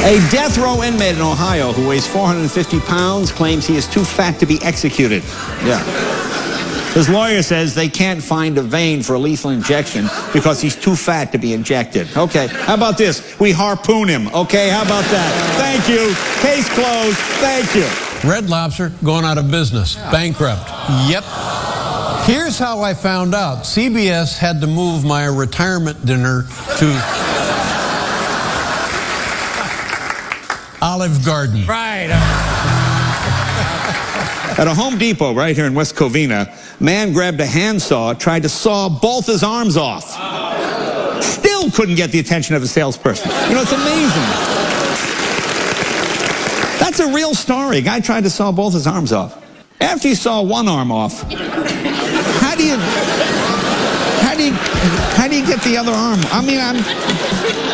A death row inmate in Ohio who weighs 450 pounds claims he is too fat to be executed. Yeah. His lawyer says they can't find a vein for a lethal injection because he's too fat to be injected. Okay, how about this? We harpoon him. Okay, how about that? Thank you. Case closed. Thank you. Red Lobster going out of business. Bankrupt. Yep. Here's how I found out. CBS had to move my retirement dinner to Olive Garden. Right. At a Home Depot right here in West Covina, man grabbed a handsaw, tried to saw both his arms off. Still couldn't get the attention of a salesperson. You know, it's amazing. That's a real story. A guy tried to saw both his arms off. After he saw one arm off, how do you get the other arm? I mean,